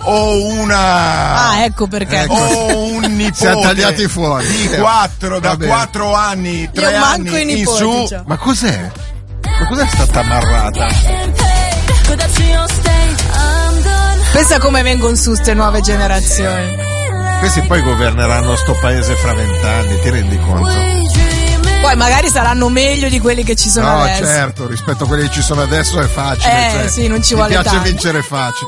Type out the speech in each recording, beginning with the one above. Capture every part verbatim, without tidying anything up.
ho una ah ecco perché ecco. Ho un nipote siamo tagliati fuori di quattro da quattro anni tre io anni manco i nipoti, in su cioè. Ma cos'è? Ma cos'è stata amarrata? Pensa come vengono su ste nuove generazioni. Questi poi governeranno sto paese fra vent'anni, ti rendi conto? Poi magari saranno meglio di quelli che ci sono no, adesso. No, certo, rispetto a quelli che ci sono adesso è facile. Eh, cioè, sì, non ci mi vuole piace tanto. vincere facile.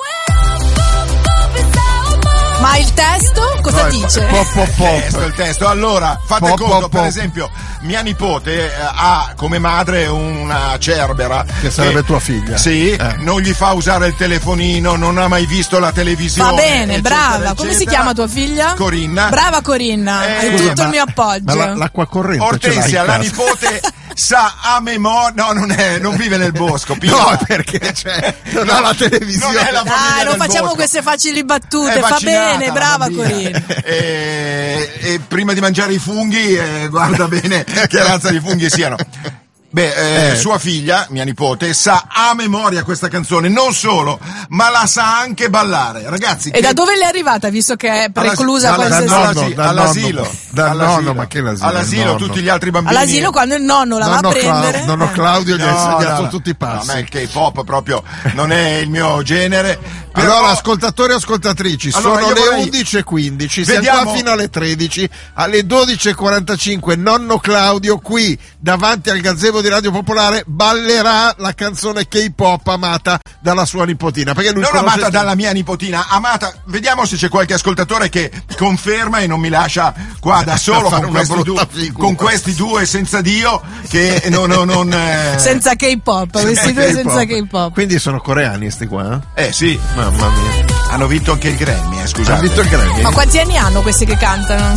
Ma il testo cosa no, dice? Pop, pop, pop. Il testo, il testo. Allora, fate pop, conto, pop, per pop. esempio, mia nipote eh, ha come madre una cerbera. Che sarebbe tua figlia. Sì, eh. non gli fa usare il telefonino, non ha mai visto la televisione. Va bene, eccetera, brava. eccetera. Come si chiama tua figlia? Corinna. Brava Corinna, Eh, hai scusa, tutto ma, il mio appoggio. Ma la, l'acqua corrente Ortensia, ce la l'hai in casa? nipote sa a memoria. No, non è, non vive nel bosco. Pia. No, perché cioè, non ha la televisione. Non è la famiglia Dai, non del facciamo bosco. queste facili battute. È Fa vaccinata, bene, la brava bambina. Corinna. E, e prima di mangiare i funghi, eh, guarda bene che razza di funghi siano. Beh, eh, Eh. sua figlia, mia nipote, sa a memoria questa canzone, non solo, ma la sa anche ballare. Ragazzi, E che... da dove l'è arrivata, visto che è preclusa Alla- qualsiasi... dal nonno, all'asilo, dal all'asilo, nonno. Dal all'asilo. nonno, ma che l'asilo? All'asilo, Nonno. tutti gli altri bambini. All'asilo quando il nonno la va Nonno a prendere... Clau- nonno Claudio gli ha No, insegnato no, tutti i passi. No, ma il K-pop proprio non è il mio genere. Però... Allora, ascoltatori e ascoltatrici, Allora, sono io le vorrei- undici e quindici, Vediamo- siamo qua fino alle tredici, alle dodici e quarantacinque nonno Claudio qui davanti al gazebo di Radio Popolare ballerà la canzone K-pop amata dalla sua nipotina, perché lui Non conosce- amata dalla mia nipotina, amata. Vediamo se c'è qualche ascoltatore che conferma e non mi lascia qua da solo fare con una questi, brutta due, figura. con questi due senza Dio che non... non, non eh... Senza K-pop, questi due K-pop. senza K-pop. Quindi sono coreani sti qua? Eh sì, Mamma mia. hanno vinto anche il Grammy, eh, scusate. Ha vinto il Grammy? Ma quanti anni hanno questi che cantano?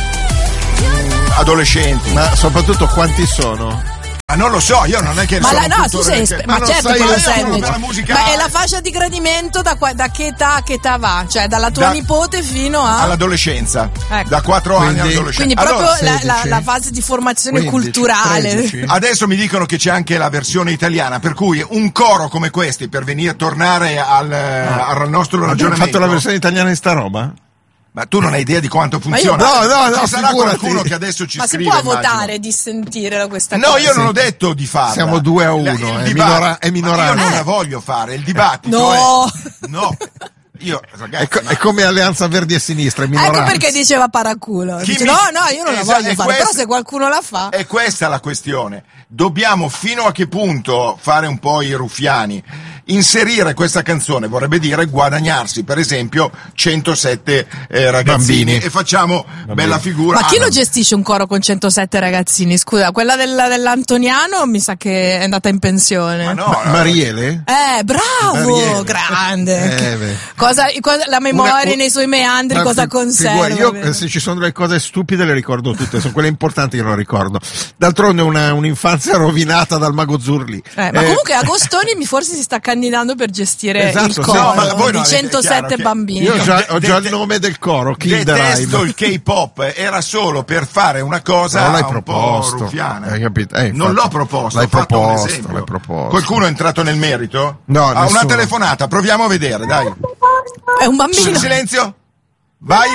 Adolescenti. Ma... Ma soprattutto quanti sono? non lo so, io non è che Ma, sono la, un no, tu cultore sei che- esper- Ma ma non certo sai che lo nessuno sei della invece. musica- Ma è la fascia di gradimento da, qua- da che età a che età va? Cioè dalla tua Da- nipote fino a... all'adolescenza. Ecco. Da quattro anni Quindi- all'adolescenza. Quindi proprio Allora, la, la- sedici. la fase di formazione quindici, culturale. tredici. adesso mi dicono che c'è anche la versione italiana, per cui un coro come questi, per venire a tornare al, al nostro Abbiamo ragionamento. fatto la versione italiana di sta roba? Ma tu non hai idea di quanto io- funziona. No, no, no, Ci sarà figurati. qualcuno che adesso ci Ma si scrive, può immagino. votare di sentire questa No, cosa? io non ho detto di farla. Siamo due a uno, La- il è dibattito- minora- è minoranza. Ma io non Eh. la voglio fare, il dibattito No. è... No. Io, ragazzi, È, co- ma- è come Alleanza Verdi e Sinistra, è minoranza. Ecco perché diceva paraculo. Chi Dice, mi- no, no, io non la Esatto, voglio è fare. questa- Però se qualcuno la fa... È questa la questione. Dobbiamo fino a che punto fare un po' i ruffiani? Inserire questa canzone vorrebbe dire guadagnarsi, per esempio, centosette eh, ragazzini Bambini. e facciamo bella figura. Ma chi Ah, lo no. gestisce un coro con centosette ragazzini? Scusa, quella della- dell'Antoniano mi sa che è andata in pensione. Ma no, Ma- no, Mariele? Eh, bravo, Mariele. grande. Eh, beh. cosa, cosa- la memoria Una- un- nei suoi meandri Ma cosa fi- conserva? figura, io vero? eh, se ci sono delle cose stupide le ricordo tutte, sono quelle importanti che non ricordo. D'altronde una, un'infanzia rovinata dal mago Zurli. Eh, ma Eh, comunque Agostoni mi forse si sta candidando per gestire Esatto, il sì. coro No, ma voi non di avete centosette chiaro che- bambini. io ho già, ho già De- il nome del coro, Detesto Kinderheim. il K-pop, era solo per fare una cosa Non l'hai un proposto, po' ruffiana. hai capito? Eh, non infatti, l'ho proposto, l'hai ho fatto un proposto, esempio. l'hai proposto. Qualcuno è entrato nel merito? No, Ah, una nessuno. telefonata, proviamo a vedere, dai. È un bambino. Silenzio. Vai.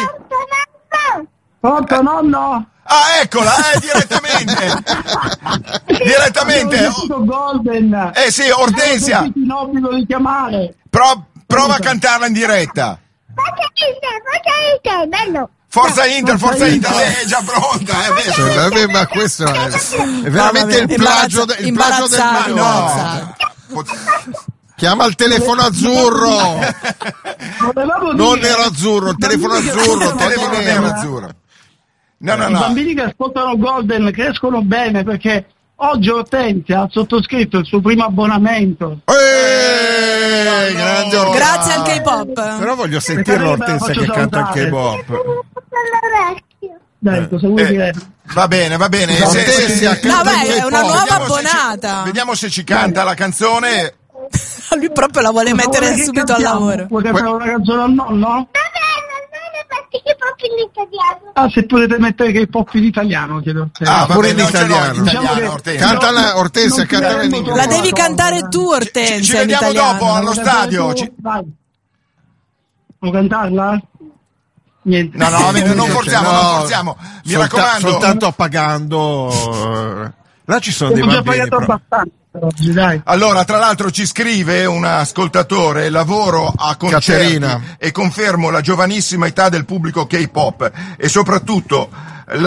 Pronto, nonno? Ah, eccola, eh, direttamente. direttamente. Abbiamo sentito Golden. Eh sì, Ortensia. Ho sentito in obbligo di chiamare. Pro- prova a cantarla in diretta. Forza Inter, forza Inter, bello. Forza Inter, forza Forza Inter, Inter. è già pronta, è vero. Cioè, vabbè, ma questo è, è veramente il plagio, de- il plagio del Imbarazzato, mago. imbarazzato. No. Chiama il telefono azzurro. Volevamo Non dire- era azzurro, il telefono bambini che azzurro, ascoltano Telefono togli nero nero. azzurro. No, no, I no. bambini che ascoltano Golden crescono bene perché oggi Ortensia ha sottoscritto il suo primo abbonamento. Eh, grande Ortensia. Grazie al K-pop. Però voglio sentirlo Ortensia che canta il K-pop. All'orecchio. Dai, cosa vuoi Eh, dire? va bene, va bene. Se- se- Ortensia se- canta No, beh, il è una K-pop. nuova Vediamo se ci- abbonata. Vediamo se ci canta la canzone. Lui proprio la vuole Cosa mettere vuoi che subito al cantiamo? lavoro. Vuoi cantare una canzone al nonno? Va bene, bene, perché che proprio in italiano. Ah, se potete mettere K-pop in italiano, chiedo. Ah, va pure bene, in non ce l'ho italiano. in italiano, Diciamo che- Ortensia. Cantala, Ortensia, Non cantala in tireremo inglese. La troppo devi cosa. cantare tu, Ci- ci Ortensia, in vediamo italiano. dopo allo stadio. Ci- Vai. Può cantarla? Niente. No, no, non forziamo, no, non forziamo. Mi solta- raccomando. Soltanto pagando. eh, Là ci sono dei Ho già bambini. pagato però. abbastanza oggi, dai. Allora, tra l'altro ci scrive un ascoltatore, lavoro a concerti Caterina. e confermo la giovanissima età del pubblico K-pop e soprattutto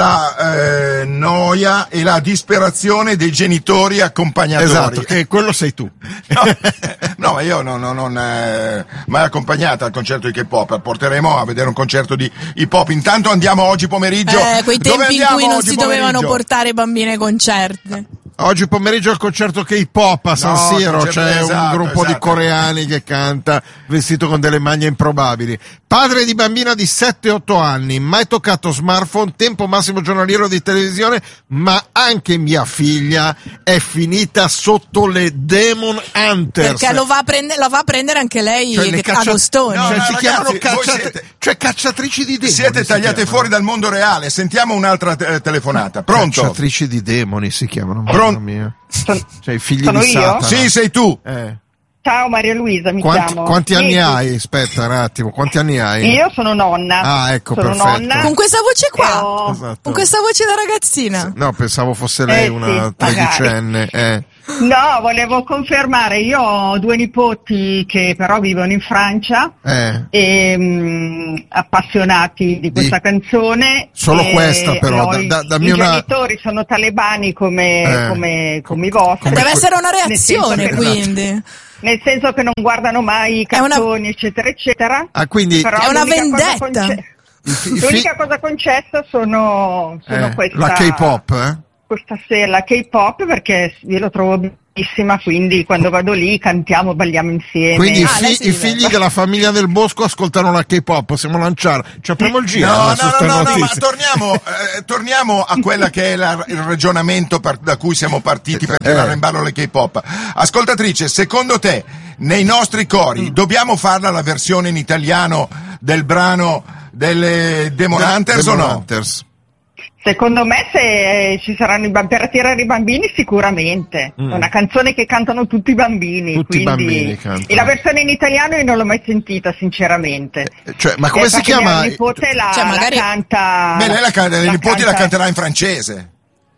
la eh, noia e la disperazione dei genitori accompagnatori. Esatto, che quello sei tu. No, no, ma io non, non, non eh, mai accompagnata al concerto di K-pop, porteremo a vedere un concerto di hip hop. Intanto andiamo oggi pomeriggio. Eh, quei Dove tempi in andiamo cui non oggi si dovevano pomeriggio? portare i bambini ai concerti. Oggi pomeriggio al concerto K-pop a San No, Siro concerto- c'è un esatto, gruppo di esatto. coreani che canta vestito con delle maglie improbabili. Padre di bambina di sette otto anni, mai toccato smartphone, tempo massimo giornaliero di televisione, ma anche mia figlia è finita sotto le Demon Hunters. Perché lo va a prendere, lo va a prendere anche lei Cioè, le caccia- agostoni. No, Cioè, no, si ragazzi, chiamano voi cacciat- siete- cioè cacciatrici di demoni. Siete si tagliate chiamano. fuori dal mondo reale. Sentiamo un'altra eh, telefonata. Pronto? Cacciatrici di demoni si chiamano. Pronto? Mamma mia. Son- Cioè i figli Sono di io? Satana. Sì, sei tu. Eh. Ciao Maria Luisa, mi Quanti, chiamo. quanti anni Sì, hai? Aspetta un attimo, quanti anni hai? Io sono nonna. Ah, ecco, sono perfetto. nonna. Con questa voce qua, e ho- Esatto. con questa voce da ragazzina. No, pensavo fosse lei Eh, una sì, magari. tredicenne. Eh. No, volevo confermare, io ho due nipoti che però vivono in Francia Eh. e mh, appassionati di questa Di- canzone. Solo e questa, però, noi- da- da- dammi I una- genitori sono talebani come, Eh. come, come i vostri. Deve essere una Nel senso reazione, che- quindi. Nel senso che non guardano mai i È una- cartoni, eccetera, eccetera. Ah, quindi Però È una l'unica cosa vendetta. conce- i fi- i fi- L'unica cosa concessa sono, sono eh, questa, la K-pop, eh? questa sera, la K-pop, perché io lo trovo bellissima, quindi quando vado lì cantiamo, balliamo insieme. Quindi i, Ah, fi- lei si i diverte. figli della famiglia del Bosco ascoltano la K-pop, possiamo lanciare. Ci apriamo il giro. No, eh, su no, sta no, no, no, ma notizia. torniamo, eh, torniamo a quella che è la- il ragionamento per- da cui siamo partiti per tirare Eh. in ballo le K-pop. Ascoltatrice, secondo te, nei nostri cori, dobbiamo farla la versione in italiano del brano delle Demon Hunters o Demon no? Hunters. Secondo me se ci saranno i bambini, per attirare i bambini sicuramente, Mm. è una canzone che cantano tutti i bambini. Tutti i quindi... bambini cantano. E la versione in italiano io non l'ho mai sentita sinceramente. Eh, Cioè, ma come Eh, si perché chiama? mia nipote la, Cioè, magari- la canta. Beh, lei la, can- i nipoti la canta- canterà in francese.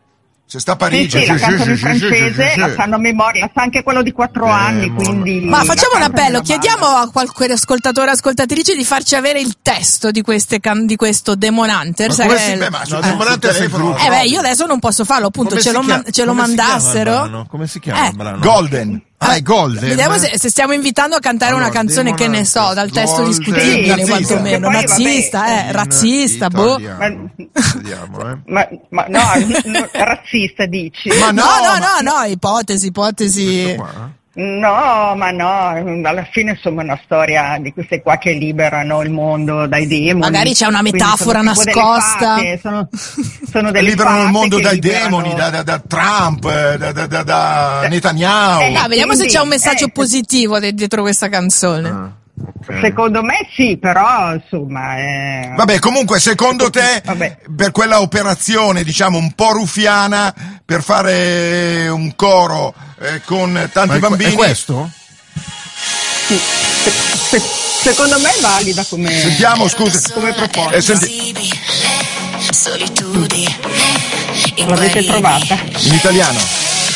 Se sta a Sì, Parigi. sì, la Sì, cantano in sì, sì, sì, francese, sì, sì. la sanno a memoria, la sa anche quello di quattro Eh, anni, mo- quindi... Ma la facciamo un cantano appello, a chiediamo balla. a qualche ascoltatore o ascoltatrice di farci avere il testo di, queste can- di questo Demon Hunters. Ma come eh, si- Beh, ma No, sul- Demon sul Hunters è il telefono- gruppo. eh beh, io adesso non posso farlo, appunto, Come ce si lo, chiama- man- ce lo come si chiama il mandassero. brano? Come si chiama Eh. il brano? Golden. Ah, è Golden. Vediamo se, se stiamo invitando a cantare Allora, una canzone Demon che ne so, Hunters, dal testo Golden, discutibile, nazista. quantomeno. Che poi, Nazista, vabbè, eh, in razzista, boh. italiano. Ma- Vediamo, eh. Ma, ma no, no, razzista dici? Ma No, no, no, ma- no, no, ipotesi, ipotesi. Questo qua, eh. No, ma no, alla fine insomma è una storia di queste qua che liberano il mondo dai demoni. Magari c'è una Quindi metafora sono tipo delle nascosta. fate, sono, sono delle liberano il fate mondo che dai liberano- demoni, da, da- da Trump, eh, da, da, da, da Netanyahu. Eh, Ah, vediamo se quindi, c'è un messaggio eh, positivo de- dietro questa canzone. Ah, ok. Secondo me sì, però insomma... È... Vabbè, comunque, secondo te, Vabbè. per quella operazione, diciamo, un po' ruffiana, per fare un coro eh, con tanti Ma è, bambini... è questo? Sì. Se- se- secondo me è valida come, Sentiamo, scusa. come proposta. Eh, senti- Solitudine. L'avete trovata? in italiano.